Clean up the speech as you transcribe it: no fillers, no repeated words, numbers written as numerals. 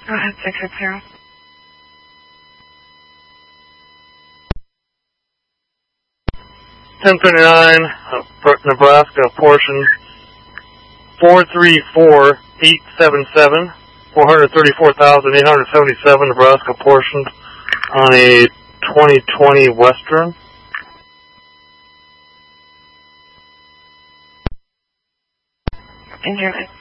Go ahead, 660. 1039, Nebraska, portion 434877, 434,877, Nebraska portioned on a 2020 Western. Enjoy.